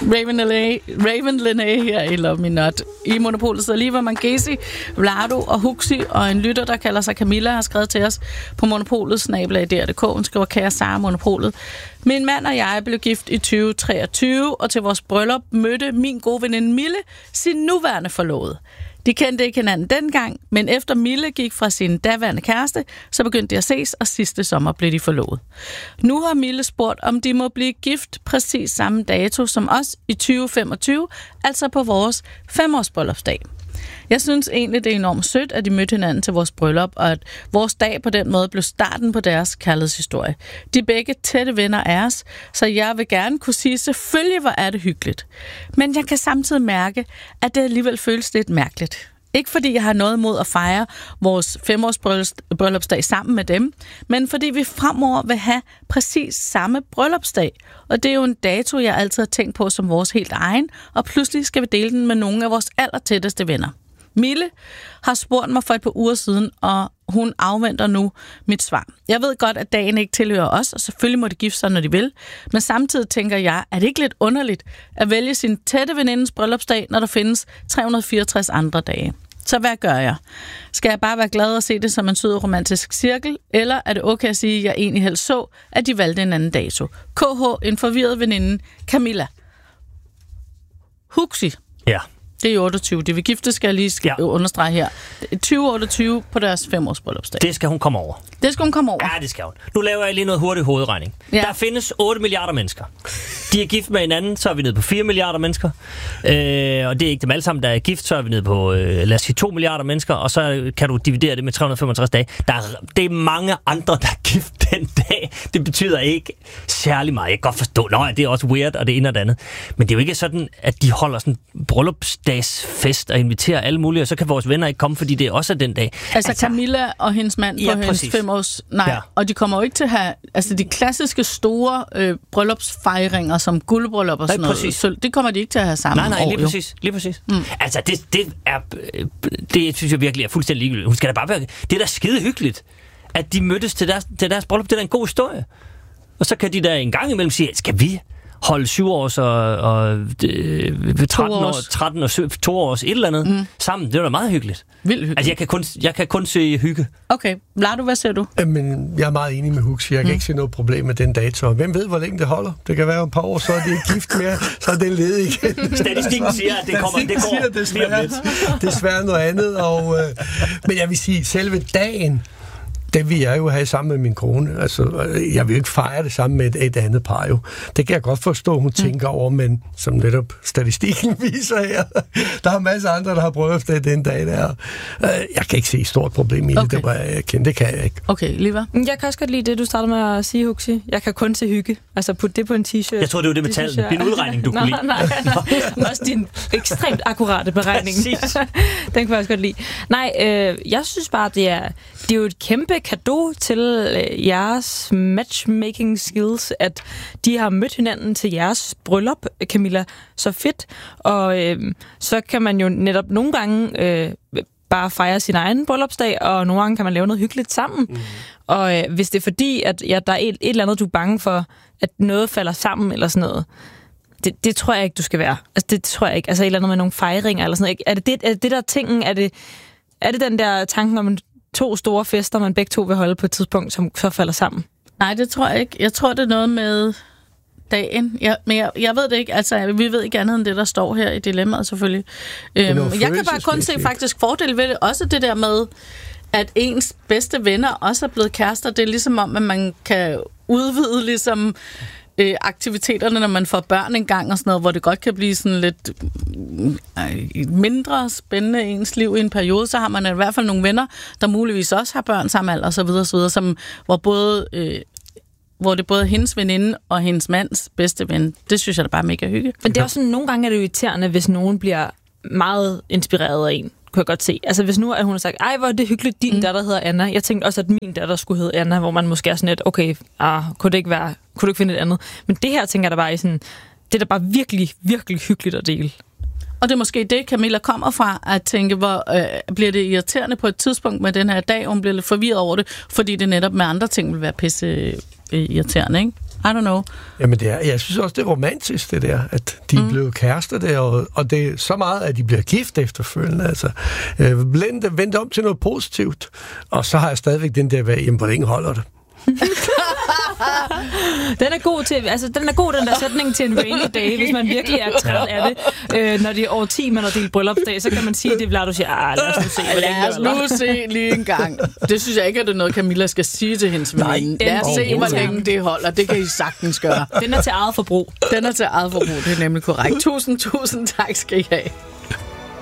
Raven Linné her i Love Me Not. I Monopolet sidder Liva Mangesi, Vlado og Huxi, og en lytter, der kalder sig Camilla, har skrevet til os på monopolet@dr.dk. Hun skriver, kære Sara Monopolet. Min mand og jeg blev gift i 2023, og til vores bryllup mødte min gode veninde Mille sin nuværende forlovede. De kendte ikke hinanden dengang, men efter Mille gik fra sin daværende kæreste, så begyndte de at ses, og sidste sommer blev de forlovet. Nu har Mille spurgt, om de må blive gift præcis samme dato som os i 2025, altså på vores 5-års bryllupsdag. Jeg synes egentlig, det er enormt sødt, at de mødte hinanden til vores bryllup, og at vores dag på den måde blev starten på deres kærlighedshistorie. De er begge tætte venner af os, så jeg vil gerne kunne sige, selvfølgelig hvor er det hyggeligt. Men jeg kan samtidig mærke, at det alligevel føles lidt mærkeligt. Ikke fordi jeg har noget imod at fejre vores 5-års bryllupsdag sammen med dem, men fordi vi fremover vil have præcis samme bryllupsdag. Og det er jo en dato, jeg altid har tænkt på som vores helt egen, og pludselig skal vi dele den med nogle af vores allertætteste venner. Mille har spurgt mig for et par uger siden, og hun afventer nu mit svar. Jeg ved godt, at dagen ikke tilhører os, og selvfølgelig må de gifte sig, når de vil. Men samtidig tænker jeg, er det ikke lidt underligt at vælge sin tætte venindens bryllupsdag, når der findes 364 andre dage? Så hvad gør jeg? Skal jeg bare være glad og se det som en sød romantisk cirkel, eller er det okay at sige, at jeg egentlig helst så, at de valgte en anden dato? KH, en forvirret veninde, Camilla. Huxi. Ja. Det er 28. Det vil gifte, skal jeg lige understrege her. 2028 på deres 5-års bryllupsdag. Det skal hun komme over. Det skal hun komme over? Ja, det skal hun. Nu laver jeg lige noget hurtig hovedregning. Ja. Der findes 8 milliarder mennesker. De er gift med hinanden, så er vi nede på 4 milliarder mennesker. Og det er ikke dem alle sammen, der er gift, så er vi nede på, lad os sige, 2 milliarder mennesker, og så kan du dividere det med 365 dage. Det er mange andre, der er gift den dag. Det betyder ikke særlig meget. Jeg kan godt forstå, det er også weird, og det ene og det andet. Men det er jo ikke sådan, at de holder sådan bryllupsdagsfest og inviterer alle mulige, og så kan vores venner ikke komme, fordi det er også den dag. Altså Camilla og hendes mand på hendes 5-års... Nej, ja. Og de kommer jo ikke til at have... Altså de klassiske store bryllupsfejringer, som guldbryllup og sådan noget. Så det kommer de ikke til at have sammen. Nej, lige præcis. Altså det synes jeg virkelig er fuldstændig ligegyldigt. Hun skal da bare være... Det er da skide hyggeligt, at de mødtes til deres bryllup. Det er da en god historie. Og så kan de der en gang imellem sige, skal vi holde 7 års og 13 og 2 års et eller andet sammen. Det er da meget hyggeligt. Vildt hyggeligt. Altså, jeg kan kun se hygge. Okay. Vlado, hvad siger du? Men jeg er meget enig med Huxi. Jeg kan ikke se noget problem med den dato. Hvem ved, hvor længe det holder? Det kan være et par år, så er de ikke gift mere, så er det ledig igen. Statistikken siger, at det går desværre noget andet. Men jeg vil sige, selve dagen, det vil jeg jo have sammen med min kone. Altså, jeg vil ikke fejre det sammen med et andet par jo. Det kan jeg godt forstå, hun tænker over, men som netop statistikken viser her, der er masser af andre, der har prøvet det den dag der. Jeg kan ikke se et stort problem i det, det var jeg kende. Det kan jeg ikke. Okay, Liva? Jeg kan også godt lide det, du startede med at sige, Huxi. Jeg kan kun se hygge. Altså, putte det på en t-shirt. Jeg tror det var det med tallene. Din udregning, du kunne lide. Nej. Også din ekstremt akkurate beregning. Den kan jeg også godt lide. Nej, jeg synes bare, det er jo et kæmpe cadeau til jeres matchmaking skills, at de har mødt hinanden til jeres bryllup, Camilla. Så fedt. Og så kan man jo netop nogle gange bare fejre sin egen bryllupsdag, og nogle gange kan man lave noget hyggeligt sammen. Og hvis det er fordi, at der er et eller andet, du er bange for, at noget falder sammen eller sådan noget, det tror jeg ikke, du skal være. Altså, det tror jeg ikke. Altså et eller andet med nogle fejringer eller sådan noget. Er det der tingen? Er det den der tanken om 2 store fester, man begge to vil holde på et tidspunkt, som så falder sammen? Nej, det tror jeg ikke. Jeg tror, det er noget med dagen. Men jeg ved det ikke. Altså, vi ved ikke andet end det, der står her i dilemmaet, selvfølgelig. Jeg kan bare kun se faktisk fordele ved det. Også det der med, at ens bedste venner også er blevet kærester. Det er ligesom om, at man kan udvide ligesom aktiviteterne, når man får børn en gang og sådan noget, hvor det godt kan blive sådan lidt mindre spændende ens liv i en periode, så har man i hvert fald nogle venner, der muligvis også har børn samme alder, og så videre, som, hvor det både er hendes veninde og hendes mands bedste ven. Det synes jeg da bare er mega hygge. Men det er også sådan, nogle gange er det irriterende, hvis nogen bliver meget inspireret af en, kunne jeg godt se. Altså hvis nu at hun har sagt, ej, hvor er det hyggeligt, din datter hedder Anna. Jeg tænkte også, at min datter skulle hedde Anna, hvor man måske er sådan lidt, okay, kunne du ikke finde et andet? Men det her tænker jeg da bare i sådan, det er da bare virkelig, virkelig hyggeligt at dele. Og det er måske det, Camilla kommer fra, at tænke, hvor bliver det irriterende på et tidspunkt med den her dag, og hun bliver lidt forvirret over det, fordi det netop med andre ting vil være pisse irriterende, ikke? I don't know. Jamen, jeg synes også, det er romantisk, det der, at de er blevet kærester der, og det er så meget, at de bliver gift efterfølgende. Altså, vente om til noget positivt, og så har jeg stadigvæk den der, hvor længe holder det. Den er god til, altså den er god, den der sætning til en rainy day, hvis man virkelig er træt af det. Når det er over 10, man har delt bryllupsdag, så kan man sige, det bliver du siger, lad os nu se, lad os nu se lige en gang. Det synes jeg ikke, at det er noget, Camilla skal sige til hendes veninde. Lad os se, hvor længe det holder. Det kan I sagtens gøre. Den er til eget forbrug. Den er til eget forbrug, det er nemlig korrekt. Tusind tak skal I have.